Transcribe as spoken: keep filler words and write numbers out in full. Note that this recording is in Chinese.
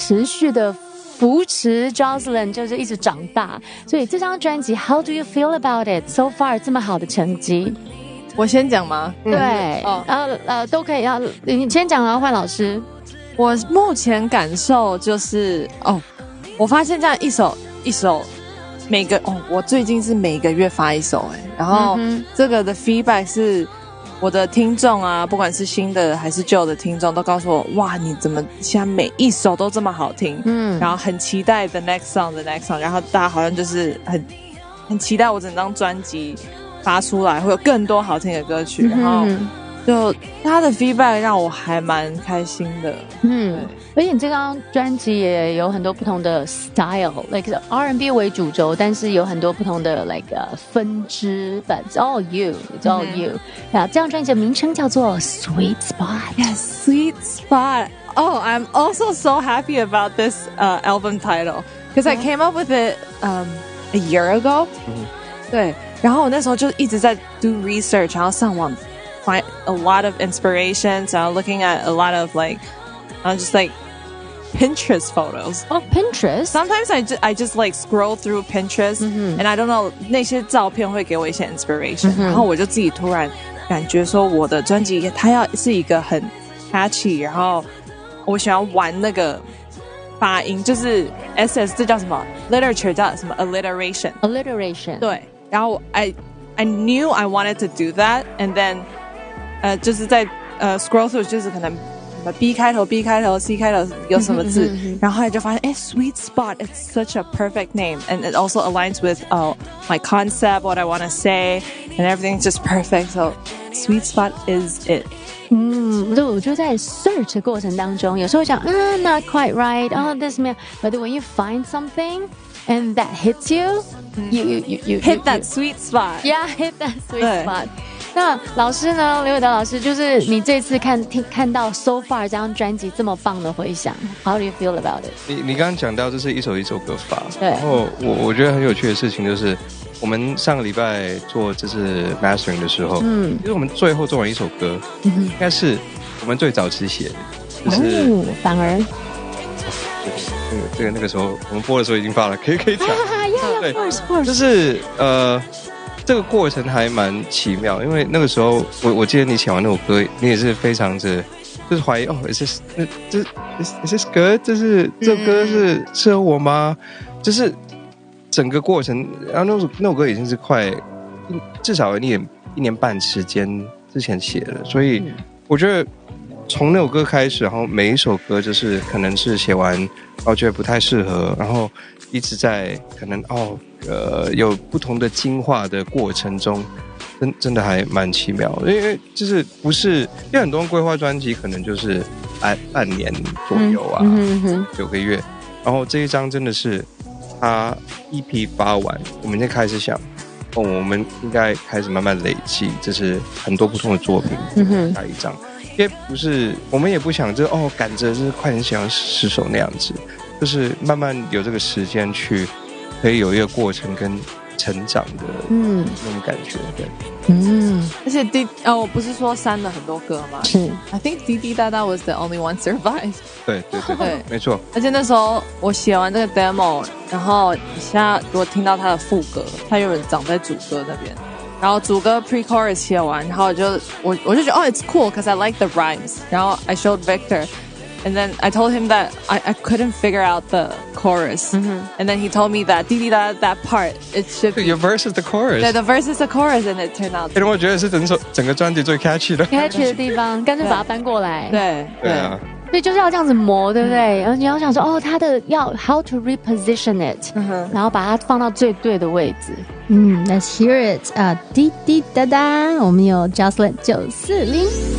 持续的扶持 Jocelyn 就是一直长大，所以这张专辑 How do you feel about it so far 这么好的成绩？ 我先讲吗？ 对，嗯哦、然后呃都可以，要你先讲，然后换老师。 我目前感受就是哦，我发现这样一首一首每个哦，我最近是每个月发一首哎，然后这个的 feedback 是我的听众啊，不管是新的还是旧的听众，都告诉我哇，你怎么现在每一首都这么好听？嗯，然后很期待 the next song the next song， 然后大家好像就是很很期待我整张专辑发出来会有更多好听的歌曲，然后就他的 feedback 让我还蛮开心的。 嗯，而且你这张专辑也有很多不同的 style，like R and B 为主轴，但是有很多不同的 like、uh, 分支 ，but it's all you, it's all you。啊，这张专辑的名称叫做 Sweet Spot。Yes, Sweet Spot. Oh, I'm also so happy about this uh, album title because I came up with it um, a year ago. 对，然后我那时候就一直在 do research， 然后上网 find a lot of inspirations， 然后 looking at a lot of like, uh, just like Pinterest photos. Oh, Pinterest. Sometimes I just I just like scroll through Pinterest, and I don't know 那些照片会给我一些 inspiration， 然后我就自己突然感觉说，我的专辑它要是一个很 catchy， 然后我喜欢玩那个发音，就是 S S 这叫什么 literature 叫什么 alliteration alliteration 对，然后 I I knew I wanted to do that, and then 呃就是在呃 scroll through 就是可能B 开头 B 开头 C 开头有什么字，然后后来就发现哎 Sweet Spot, it's such a perfect name, and it also aligns with uh, my concept, what I want to say, and everything's just perfect, so Sweet Spot is it. 嗯，我就在 search 的过程当中，有时候想，嗯 ，not quite right， oh this 没有 ，but when you find something and that hits you, you you you you hit that sweet spot. Yeah, hit that sweet spot. 那老师呢，刘伟德老师，就是你这次看听看到 so far 这张专辑这么棒的回响 ，How do you feel about it？ 你你刚刚讲到这是一首一首歌发， 对， 然后我我觉得很有趣的事情就是。我们上个礼拜做这次 mastering 的时候，嗯，其实我们最后做完一首歌，嗯、应该是我们最早期写的，就是、 哦、反而， 这个这个那个时候我们播的时候已经发了，可以可以讲， 对， 就是呃，这个过程还蛮奇妙，因为那个时候我我记得你写完那首歌，你也是非常的，就是怀疑哦 ，is this 这 is is this good？ 这是这首歌是适合我吗？就是。整个过程，然后那首那首歌已经是快至少一年一年半时间之前写的，所以我觉得从那首歌开始，然后每一首歌就是可能是写完，然后觉得不太适合，然后一直在可能哦呃有不同的进化的过程中，真真的还蛮奇妙的，因为就是不是因为很多人规划专辑可能就是半半年左右啊，嗯嗯、九个月，然后这一张真的是。他 E P 发完，我们就开始想，哦，我们应该开始慢慢累积，这是很多不同的作品，下一张，因为不是我们也不想这哦赶着就是快点写完十首那样子，就是慢慢有这个时间去，可以有一个过程跟成长的，嗯，那种感觉，对， 嗯，而且滴哦，我不是说删了很多歌吗？是 ，I think 滴滴答答 was the only one survived。 对对对对，没错。 而且那时候我写完这个 demo， 然后你现在如果听到它的副歌，它有人长在主歌那边，然后主歌 pre-chorus 写完，然后我就我我就觉得哦 ，it's cool because I like the rhymes， 然后 I showed Victor。And then I told him that I, I couldn't figure out the chorus. Mm-hmm. And then he told me that dee dee da that part it should be your verse is the chorus. Yeah, the verse is the chorus, and it turned out. 因为我觉得是整首整个专辑最 catchy 的 catchy 的地方，干脆把它搬过来。 对对啊， 所以就是要这样子磨，对不对？然后你要想说，哦，它的要 how to reposition it，、嗯、然后把它放到最对的位置。嗯 ，Let's hear it 啊、uh, ，滴滴答答，我们有 Jocelyn 九四零。